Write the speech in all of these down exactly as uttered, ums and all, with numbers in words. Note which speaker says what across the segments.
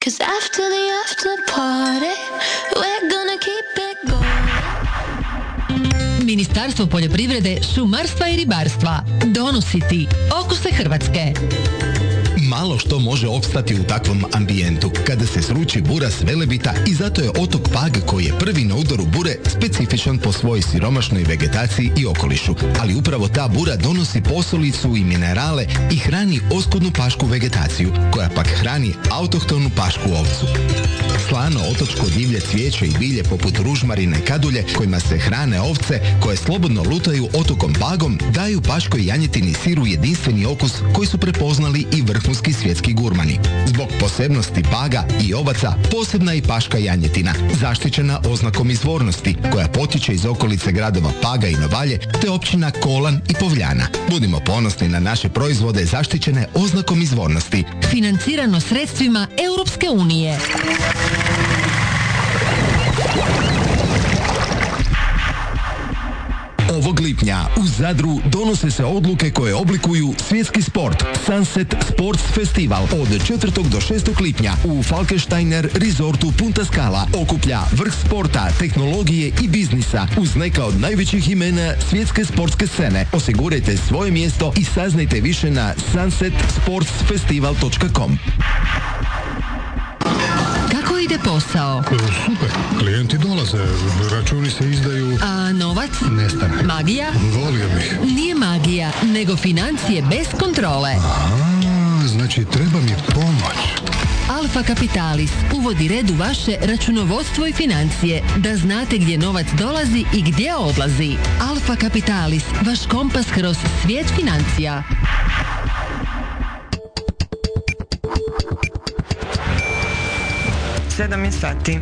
Speaker 1: 'cause after the after party, we're gonna keep it going.
Speaker 2: Ministarstvo poljoprivrede, šumarstva i ribarstva donosi ti Okuse Hrvatske.
Speaker 3: Malo što može opstati u takvom ambijentu kada se sruči bura s Velebita i zato je otok Pag, koji je prvi na udaru bure, specifičan po svojoj siromašnoj vegetaciji i okolišu. Ali upravo ta bura donosi posolicu i minerale i hrani oskudnu pašku vegetaciju, koja pak hrani autohtonu pašku ovcu. Slano otočko divlje cvijeće i bilje poput ružmarine i kadulje, kojima se hrane ovce koje slobodno lutaju otokom Pagom, daju paškoj janjetini siru jedinstveni okus koji su prepoznali i vrhunski svjetski gurmani. Zbog posebnosti Paga i ovaca, posebna i paška janjetina, zaštićena oznakom izvornosti, koja potiče iz okolice gradova Paga i Novalje, te općina Kolan i Povljana. Budimo ponosni na naše proizvode zaštićene oznakom izvornosti.
Speaker 2: Financirano sredstvima Europske unije.
Speaker 3: Ovog lipnja u Zadru donose se odluke koje oblikuju svjetski sport. Sunset Sports Festival od četvrtog do šestog lipnja u Falkensteiner Resortu Punta Scala okuplja vrh sporta, tehnologije i biznisa uz neka od najvećih imena svjetske sportske scene. Osigurajte svoje mjesto i saznajte više na sunset sports festival točka com.
Speaker 2: Kako ide posao?
Speaker 4: Super, klijenti dolaze, računi se izdaju.
Speaker 2: A novac?
Speaker 4: Nestane.
Speaker 2: Magija?
Speaker 4: Volio bih.
Speaker 2: Nije magija, nego financije bez kontrole.
Speaker 4: A, znači treba mi pomoć.
Speaker 2: Alfa Capitalis uvodi red u vaše računovodstvo i financije, da znate gdje novac dolazi i gdje odlazi. Alfa Capitalis, vaš kompas kroz svijet financija.
Speaker 5: sedam je sati.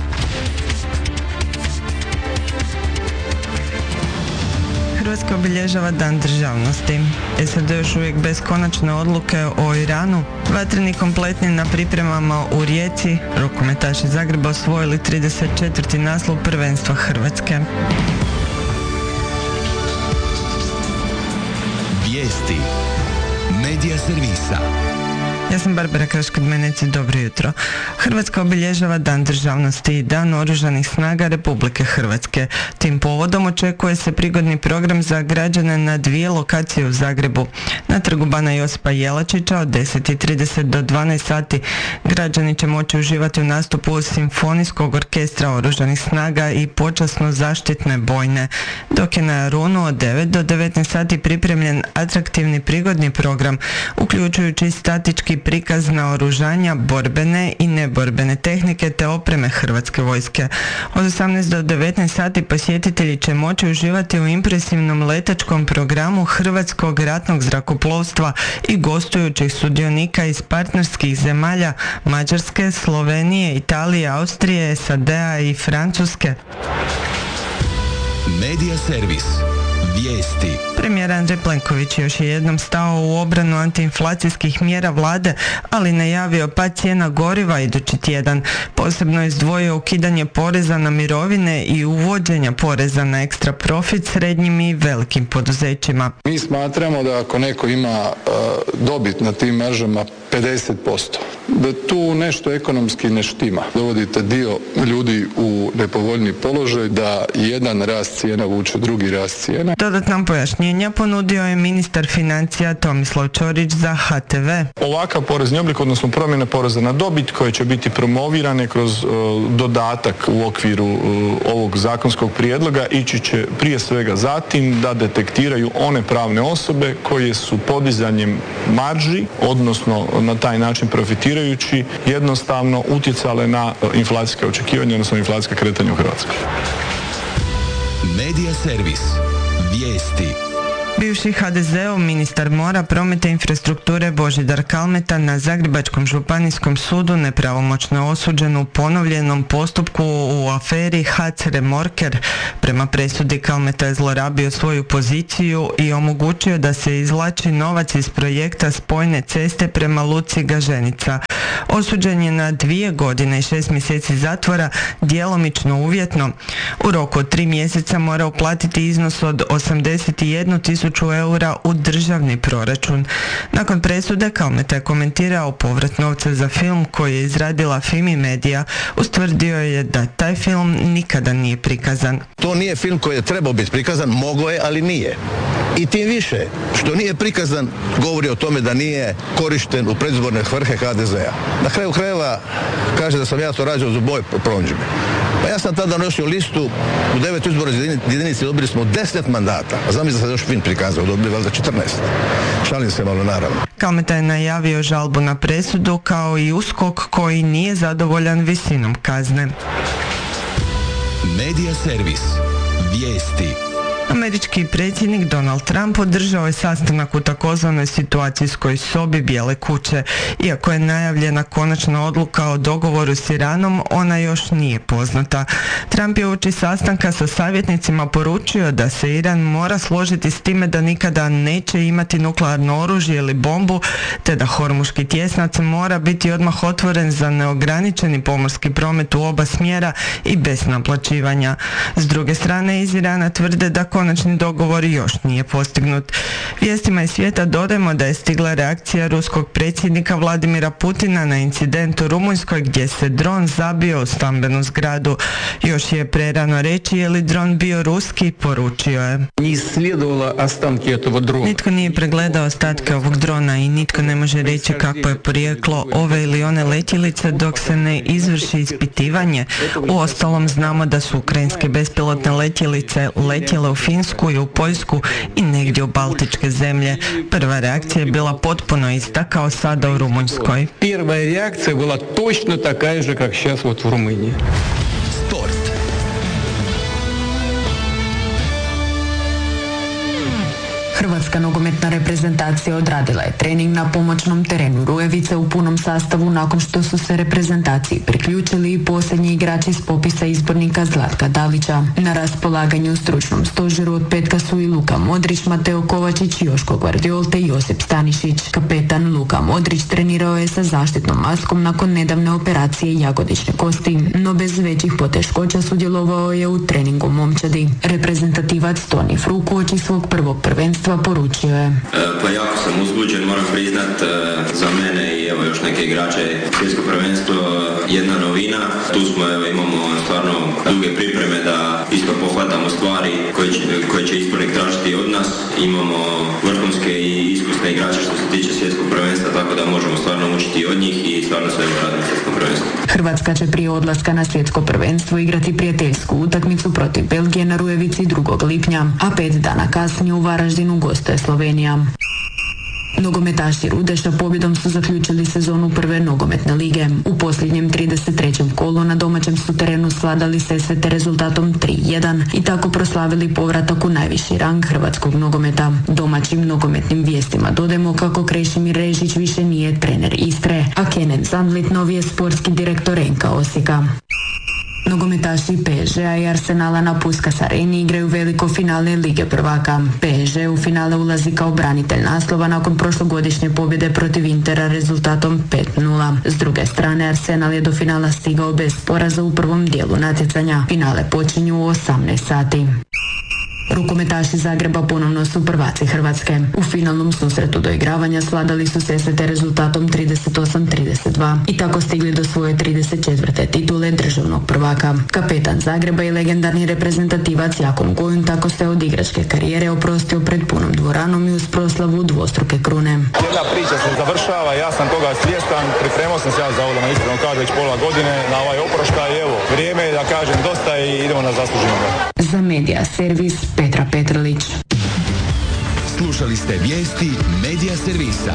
Speaker 5: Hrvatska obilježava Dan državnosti. S A D još uvijek bez konačne odluke o Iranu. Vatreni kompletni na pripremama u Rijeci. Rukometaši Zagreba osvojili trideset četvrti naslov prvenstva Hrvatske.
Speaker 3: Vijesti Medija servisa.
Speaker 5: Ja sam Barbara Kraškad-Menec i dobro jutro. Hrvatska obilježava Dan državnosti i Dan oružanih snaga Republike Hrvatske. Tim povodom očekuje se prigodni program za građane na dvije lokacije u Zagrebu. Na trgu Bana Josipa Jelačića od deset i trideset do dvanaest sati građani će moći uživati u nastupu Simfonijskog orkestra oružanih snaga i počasno zaštitne bojne, dok je na Jarunu od devet do devetnaest sati pripremljen atraktivni prigodni program, uključujući statički prikaz naoružanja, borbene i neborbene tehnike te opreme Hrvatske vojske. Od osamnaest do devetnaest sati posjetitelji će moći uživati u impresivnom letačkom programu Hrvatskog ratnog zrakoplovstva i gostujućih sudionika iz partnerskih zemalja Mađarske, Slovenije, Italije, Austrije, S A D-a i Francuske.
Speaker 3: Medija servis. Vijesti.
Speaker 5: Premijer Andrej Plenković još je jednom stao u obranu antiinflacijskih mjera vlade, ali najavio pad cijena goriva idući tjedan. Posebno je izdvojio ukidanje poreza na mirovine i uvođenja poreza na ekstra profit srednjim i velikim poduzećima.
Speaker 6: Mi smatramo da ako neko ima uh, dobit na tim maržama pedeset posto, da tu nešto ekonomski ne štima. Dovodite dio ljudi u nepovoljni položaj, da jedan rast cijena vuče drugi rast cijena.
Speaker 5: Dodatna pojašnjenja ponudio je ministar financija Tomislav Ćorić za H T V.
Speaker 7: Ovakav porezni oblik, odnosno promjene poreza na dobit koje će biti promovirane kroz uh, dodatak u okviru uh, ovog zakonskog prijedloga, ići će prije svega zatim da detektiraju one pravne osobe koje su podizanjem marži, odnosno na taj način profitirajući, jednostavno utjecale na inflacijske očekivanja, odnosno inflacijske kretanja u Hrvatskoj.
Speaker 3: Medija servis. Vijesti.
Speaker 5: Bivši H D Z ov ministar mora, prometa i infrastrukture Božidar Kalmeta na Zagrebačkom županijskom sudu nepravomoćno je osuđen u ponovljenom postupku u aferi H C Remorker. Prema presudi Kalmeta je zlorabio svoju poziciju i omogućio da se izvlači novac iz projekta spojne ceste prema luci Gaženica. Osuđen je na dvije godine i šest mjeseci zatvora, djelomično uvjetno. U roku od tri mjeseca mora uplatiti iznos od osamdeset jednu tisuću tisuću eura u državni proračun. Nakon presude Kalmeta je komentirao povrat novca za film koji je izradila Fimi Media. Ustvrdio je da taj film nikada nije prikazan.
Speaker 8: To nije film koji je trebao biti prikazan, moglo je, ali nije. I tim više, što nije prikazan, govori o tome da nije korišten u predizborne svrhe ha de zea. Na kraju krajeva kaže da sam ja to rađao za boj promidžbe. Pa ja sam tada nosio listu, u devet izbornoj jedinici dobili smo deset mandata, a znam da sam još film prikazao, dobili valjda četrnaest. Šalim se malo, naravno.
Speaker 5: Kalmeta je najavio žalbu na presudu, kao i U S K O K koji nije zadovoljan visinom kazne.
Speaker 3: Medija servis. Vijesti.
Speaker 5: Američki predsjednik Donald Trump održao je sastanak u takozvanoj situacijskoj sobi Bijele kuće. Iako je najavljena konačna odluka o dogovoru s Iranom, ona još nije poznata. Trump je uoči sastanka sa savjetnicima poručio da se Iran mora složiti s time da nikada neće imati nuklearno oružje ili bombu, te da Hormuški tjesnac mora biti odmah otvoren za neograničeni pomorski promet u oba smjera i bez naplaćivanja. S druge strane, iz Irana tvrde da konačni dogovor još nije postignut. Vijestima iz svijeta dodajemo da je stigla reakcija ruskog predsjednika Vladimira Putina na incident u Rumunjskoj gdje se dron zabio u stambenu zgradu. Još je prerano reći je li dron bio ruski, poručio je. Nitko nije pregledao ostatke ovog drona i nitko ne može reći kako je porijeklo ove ili one letjelice dok se ne izvrši ispitivanje. Uostalom znamo da su ukrajinske bespilotne letjelice letjele u Finsku i u Poljsku i negdje u Baltičke zemlje. Prva reakcija je bila potpuno ista kao sada u Rumunjskoj.
Speaker 9: Prva reakcija bila točno takaja же, как сейчас вот в Румынии.
Speaker 3: Sport.
Speaker 10: Hrvatska nogometna reprezentacija odradila je trening na pomoćnom terenu Rujevice u punom sastavu nakon što su se reprezentaciji priključili i posljednji igrači s popisa izbornika Zlatka Dalića. Na raspolaganju u stručnom stožeru od petka su i Luka Modrić, Mateo Kovačić, Joško Gvardiol te Josip Stanišić. Kapetan Luka Modrić trenirao je sa zaštitnom maskom nakon nedavne operacije jagodične kosti, no bez većih poteškoća sudjelovao je u treningu momčadi. Reprezentativac Toni Fruk uoči svog prvog prvenstva poručio je.
Speaker 11: E, pa jako sam uzbuđen, moram priznat, e, za mene i evo još neke igrače svjetsko prvenstvo jedna novina. Tu smo, evo, imamo stvarno duge pripreme da isto pohvatamo stvari koje će, koje će ispornik tražiti od nas. Imamo vrhunske i iskusne igrače što se tiče svjetskog prvenstva, tako da možemo stvarno učiti od njih i stvarno sve raditi svjetsko prvenstvo.
Speaker 10: Hrvatska će prije odlaska na svjetsko prvenstvo igrati prijateljsku utakmicu protiv Belgije na Rujevici drugog lipnja, a pet dana kasnije u Varaždinu gostuje Slovenija. Nogometaši Rudeša pobjedom su zaključili sezonu prve nogometne lige. U posljednjem trideset trećem kolu na domaćem su terenu svladali Sesvete rezultatom tri jedan i tako proslavili povratak u najviši rang hrvatskog nogometa. Domaćim nogometnim vijestima dodajemo kako Krešimir Režić više nije trener Istre, a Kenan Zandlit novi je sportski direktor en ka Osijeka. Nogometaši pe es žea i Arsenala na Puskas Areni igraju veliko finale Lige prvaka. pe es že u finale ulazi kao branitelj naslova nakon prošlogodišnje pobjede protiv Intera rezultatom pet nula. S druge strane, Arsenal je do finala stigao bez poraza u prvom dijelu natjecanja. Finale počinju u osamnaest sati. Rukometaši Zagreba ponovno su prvaci Hrvatske. U finalnom susretu do igravanja svladali su Sesvete rezultatom trideset osam trideset dva i tako stigli do svoje trideset četvrte titule državnog prvaka. Kapetan Zagreba i legendarni reprezentativac Jakon Gojun tako se od igračke karijere oprostio pred punom dvoranom i uz proslavu dvostruke krune.
Speaker 12: Jedna priča se završava, ja sam toga svjestan, pripremao sam se ja za ovo da me iskreno kaže već pola godine na ovaj oproštaj i evo, vrijeme je da kažem dosta i idemo na zasluženo.
Speaker 10: Za Medija servis Petra Petrlić.
Speaker 3: Slušali ste vijesti Medija servisa.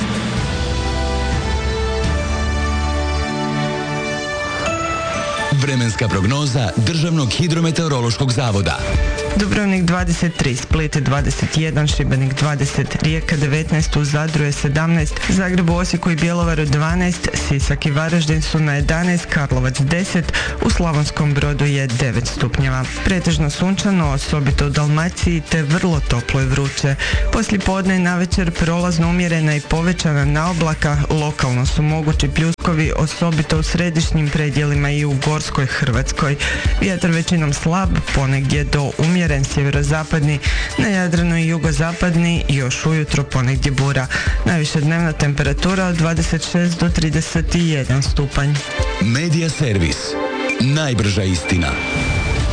Speaker 3: Vremenska prognoza Državnog hidrometeorološkog zavoda.
Speaker 5: Dubrovnik dvadeset tri, Split dvadeset jedan, Šibenik dvadeset, Rijeka devetnaest, u Zadru je sedamnaest, Zagreb, Osijeku i Bjelovaru dvanaest, Sisak i Varaždin su na jedanaest, Karlovac deset, u Slavonskom Brodu je devet stupnjeva. Pretežno sunčano, osobito u Dalmaciji, te vrlo toplo i vruće. Poslijepodne i navečer prolazno umjerena i povećana naoblaka, lokalno su mogući pljuskovi, osobito u središnjim predjelima i u gorskoj Hrvatskoj. Vjetar većinom slab, ponegdje do umjerenog umjeren sjeverozapadni, na Jadranu i jugozapadni i još ujutro ponegdje bura. Najviša dnevna temperatura od dvadeset šest do trideset jedan stupanj.
Speaker 13: Medija servis. Najbrža istina.